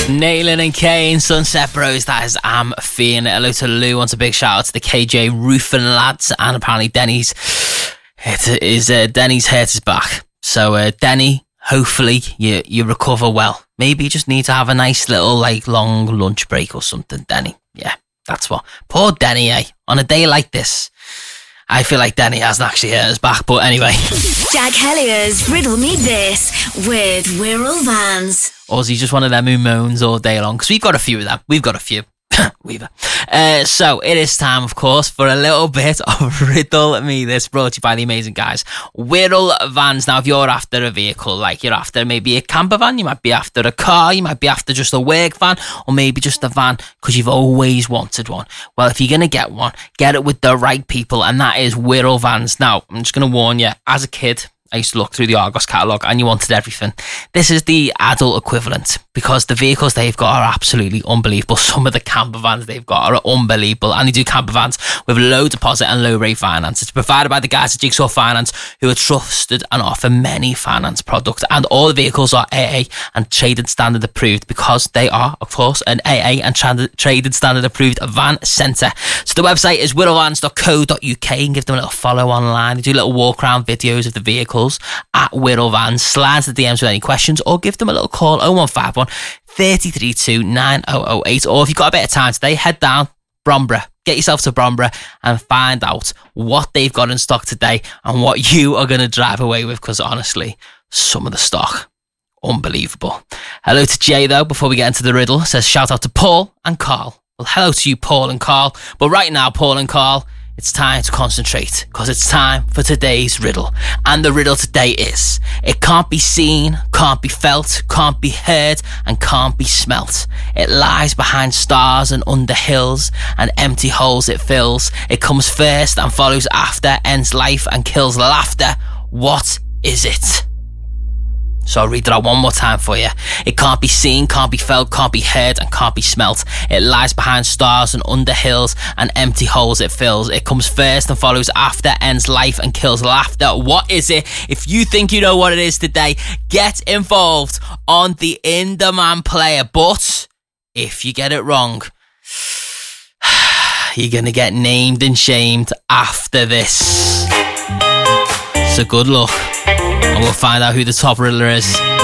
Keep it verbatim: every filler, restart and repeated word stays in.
Naylin and Kane, Sunset Bros, that is I'm Feeling It. Hello to Lou, wants a big shout out to the K J Roofing lads, and apparently Denny's it is uh, Denny's hurt his back. So uh, Denny, hopefully you you recover well. Maybe you just need to have a nice little like long lunch break or something, Denny. Yeah, that's what. Poor Denny, eh? On a day like this, I feel like Denny hasn't actually hurt his back, but anyway. Jack Hellier's Riddle Me This with Wirral Vans. Or is he just one of them who moans all day long? Because we've got a few of them. We've got a few. Weaver. Uh, so it is time, of course, for a little bit of Riddle Me This, brought to you by the amazing guys Wirral Vans. Now, if you're after a vehicle, like you're after maybe a camper van, you might be after a car, you might be after just a work van, or maybe just a van because you've always wanted one. Well, if you're going to get one, get it with the right people, and that is Wirral Vans. Now, I'm just going to warn you, as a kid, I used to look through the Argos catalogue and you wanted everything. This is the adult equivalent because the vehicles they've got are absolutely unbelievable. Some of the camper vans they've got are unbelievable, and they do camper vans with low deposit and low rate finance. It's provided by the guys at Jigsaw Finance, who are trusted and offer many finance products, and all the vehicles are A A and Trade Standard approved because they are, of course, an A A and tra- Trade Standard approved van centre. So the website is wirral vans dot co dot uk. You can give them a little follow online. They do little walk around videos of the vehicles at Wirral Vans. Slide to the D Ms with any questions, or give them a little call oh one five one, three three two, nine oh oh eight. Or if you've got a bit of time today, head down Bromborough. Get yourself to Bromborough and find out what they've got in stock today and what you are going to drive away with, because honestly, some of the stock, unbelievable. Hello to Jay, though, before we get into the riddle. Says shout out to Paul and Carl. Well, hello to you, Paul and Carl. But right now, Paul and Carl, it's time to concentrate, because it's time for today's riddle. And the riddle today is: it can't be seen, can't be felt, can't be heard, and can't be smelt. It lies behind stars and under hills, and empty holes it fills. It comes first and follows after, ends life and kills laughter. What is it? So I'll read that out one more time for you. It can't be seen, can't be felt, can't be heard, and can't be smelt. It lies behind stars and under hills, and empty holes it fills. It comes first and follows after, ends life and kills laughter. What is it? If you think you know what it is today, get involved on the In Demand player. But if you get it wrong, you're going to get named and shamed after this. So good luck, and we'll find out who the top riddler is